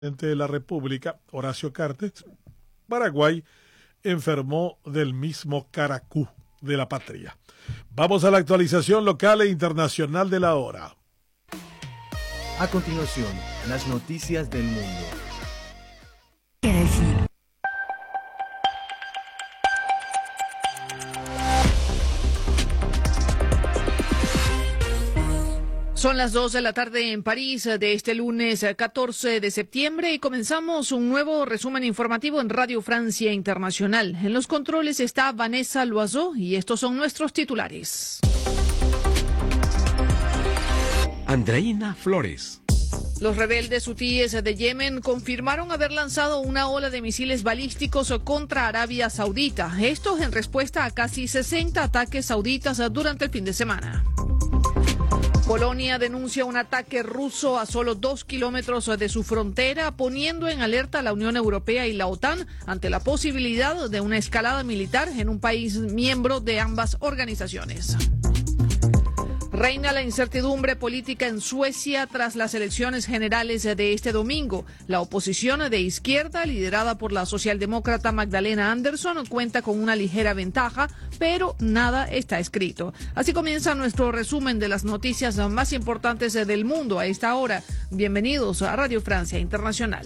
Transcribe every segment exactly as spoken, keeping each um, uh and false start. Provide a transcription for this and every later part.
Presidente de la República, Horacio Cartes, Paraguay enfermó del mismo caracú de la patria. Vamos a la actualización local e internacional de la hora. A continuación, las noticias del mundo. Son las dos de la tarde en París de este lunes catorce de septiembre y comenzamos un nuevo resumen informativo en Radio Francia Internacional. En los controles está Vanessa Loiseau y estos son nuestros titulares. Andreina Flores. Los rebeldes hutíes de Yemen confirmaron haber lanzado una ola de misiles balísticos contra Arabia Saudita. Esto en respuesta a casi sesenta ataques sauditas durante el fin de semana. Polonia denuncia un ataque ruso a solo dos kilómetros de su frontera, poniendo en alerta a la Unión Europea y la OTAN ante la posibilidad de una escalada militar en un país miembro de ambas organizaciones. Reina la incertidumbre política en Suecia tras las elecciones generales de este domingo. La oposición de izquierda, liderada por la socialdemócrata Magdalena Andersson, cuenta con una ligera ventaja, pero nada está escrito. Así comienza nuestro resumen de las noticias más importantes del mundo a esta hora. Bienvenidos a Radio Francia Internacional.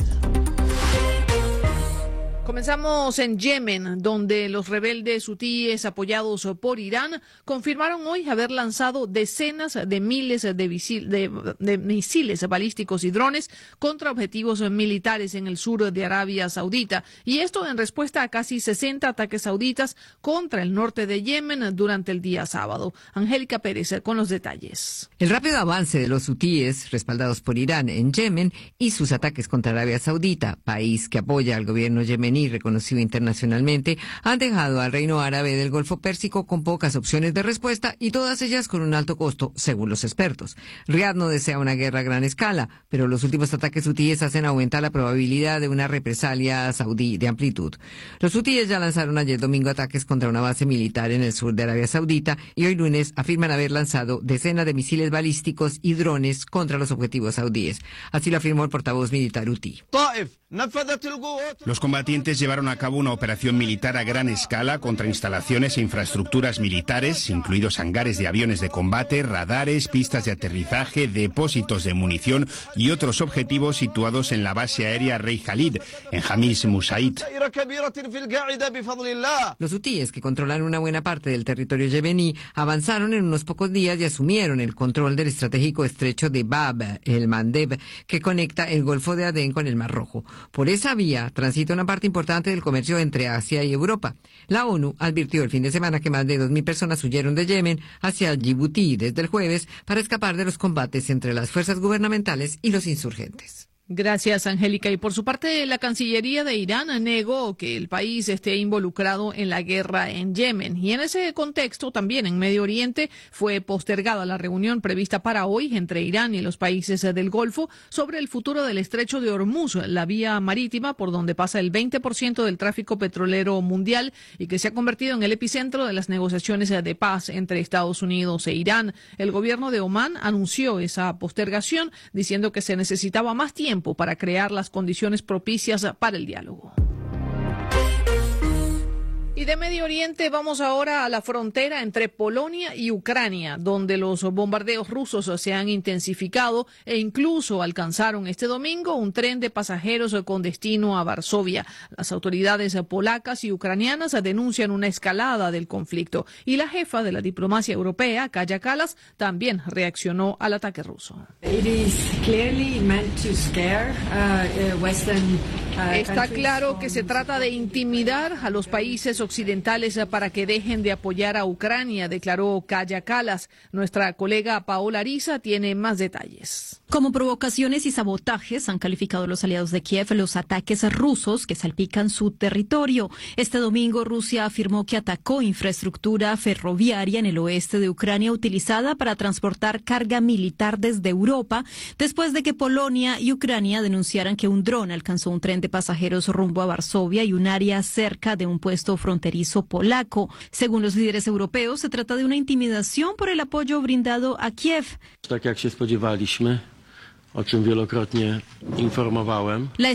Comenzamos en Yemen, donde los rebeldes hutíes apoyados por Irán confirmaron hoy haber lanzado decenas de miles de, visil, de, de misiles balísticos y drones contra objetivos militares en el sur de Arabia Saudita. Y esto en respuesta a casi sesenta ataques sauditas contra el norte de Yemen durante el día sábado. Angélica Pérez con los detalles. El rápido avance de los hutíes, respaldados por Irán en Yemen, y sus ataques contra Arabia Saudita, país que apoya al gobierno yemení reconocido internacionalmente, han dejado al reino árabe del Golfo Pérsico con pocas opciones de respuesta y todas ellas con un alto costo, según los expertos. Riad no desea una guerra a gran escala, pero los últimos ataques hutíes hacen aumentar la probabilidad de una represalia saudí de amplitud. Los hutíes ya lanzaron ayer domingo ataques contra una base militar en el sur de Arabia Saudita y hoy lunes afirman haber lanzado decenas de misiles balísticos y drones contra los objetivos saudíes. Así lo afirmó el portavoz militar hutí. Los combatientes llevaron a cabo una operación militar a gran escala contra instalaciones e infraestructuras militares, incluidos hangares de aviones de combate, radares, pistas de aterrizaje, depósitos de munición y otros objetivos situados en la base aérea Rey Khalid, en Hamis Musaid. Los hutíes, que controlan una buena parte del territorio yemení, avanzaron en unos pocos días y asumieron el control del estratégico estrecho de Bab, el Mandeb, que conecta el Golfo de Adén con el Mar Rojo. Por esa vía transita una parte importante del comercio entre Asia y Europa. La ONU advirtió el fin de semana que más de dos mil personas huyeron de Yemen hacia Djibouti desde el jueves para escapar de los combates entre las fuerzas gubernamentales y los insurgentes. Gracias, Angélica. Y por su parte, la Cancillería de Irán negó que el país esté involucrado en la guerra en Yemen. Y en ese contexto, también en Medio Oriente, fue postergada la reunión prevista para hoy entre Irán y los países del Golfo sobre el futuro del estrecho de Hormuz, la vía marítima por donde pasa el veinte por ciento del tráfico petrolero mundial y que se ha convertido en el epicentro de las negociaciones de paz entre Estados Unidos e Irán. El gobierno de Omán anunció esa postergación diciendo que se necesitaba más tiempo para crear las condiciones propicias para el diálogo. Y de Medio Oriente vamos ahora a la frontera entre Polonia y Ucrania, donde los bombardeos rusos se han intensificado e incluso alcanzaron este domingo un tren de pasajeros con destino a Varsovia. Las autoridades polacas y ucranianas denuncian una escalada del conflicto y la jefa de la diplomacia europea, Kaja Kallas, también reaccionó al ataque ruso. Está claro que se trata de intimidar a los países occidentales para que dejen de apoyar a Ucrania, declaró Kaja Kallas. Nuestra colega Paola Ariza tiene más detalles. Como provocaciones y sabotajes han calificado los aliados de Kiev los ataques rusos que salpican su territorio. Este domingo Rusia afirmó que atacó infraestructura ferroviaria en el oeste de Ucrania utilizada para transportar carga militar desde Europa, después de que Polonia y Ucrania denunciaran que un dron alcanzó un tren de pasajeros rumbo a Varsovia y un área cerca de un puesto fronterizo polaco. Según los líderes europeos, se trata de una intimidación por el apoyo brindado a Kiev. o czym wielokrotnie informowałem.